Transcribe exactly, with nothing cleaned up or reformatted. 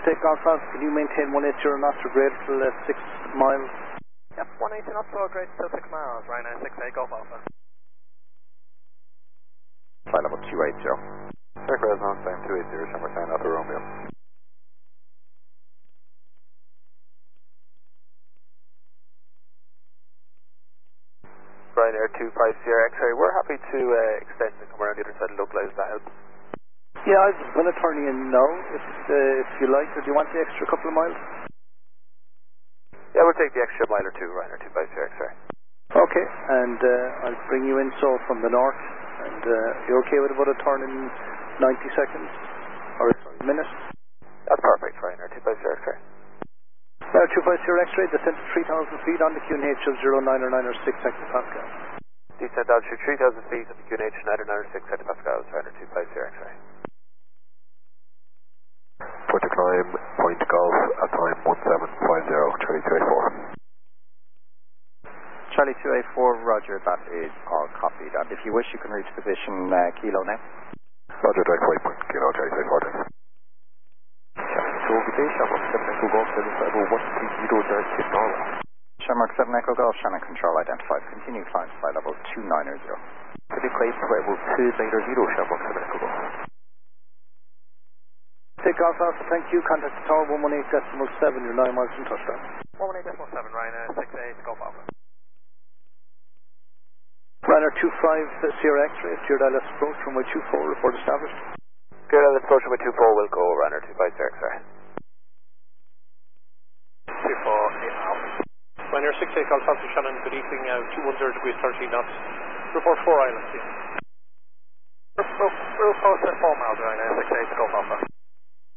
Take Golf Alpha, can you maintain one eighty knots or greater till uh, six miles? Yep, one eighty knots or greater till six miles, Ryanair six eight Golf Alpha. Flight level two eighty. Aircraft on time two eighty, Shamrock nine Alpha Romeo. Ryanair two five Sierra X-ray, we're happy to uh, extend and come around the other side and localize that help. Yeah, I'm going to turn you in now, if, uh, if you like, or do you want the extra couple of miles? Yeah, we'll take the extra mile or two, Ryanair two five Sierra X-ray. Okay, and uh, I'll bring you in so from the north, and uh, you're okay with about a turn in ninety seconds, or a minute? That's perfect, Ryanair two five Sierra X-ray. Ryanair two five Sierra X-ray, descent to three thousand feet on the Q N H of zero nine or nine or six hectopascal. Descent altitude three thousand feet on the Q N H nine or nine or six hectopascals, Ryanair two five Sierra X-ray. Point to climb, point golf at time one seven five zero, Charlie two eight four. Charlie two eight four, roger, that is all copied. And if you wish, you can reach position uh, Kilo now. Roger, direct waypoint, Kilo, Charlie two eight four. So good day, Shamrock seven Echo Golf, level one three zero, direct to Norway. Shamrock seven Echo Golf, Shannon Control identified. Continue climb to flight level two nine zero. Pretty close to level two nine zero, Shamrock seven Echo Golf. Take Golf Alpha, thank you. Contact the tower one one eight decimal seven, you're nine miles from touchdown. one one eight decimal seven, Ryanair six eight Golf Alpha. Ryanair two five Sierra X-ray, Steer Dallas approach runway two four, report established. Steer Dallas approach runway two four will go, Ryanair two five Sierra X-ray. two four eight Alpha. Ryanair six eight Golf Alpha, Shannon, good evening, uh, two one zero degrees thirteen knots. Report four islands, yeah. We'll post at four miles, Ryanair six eight Golf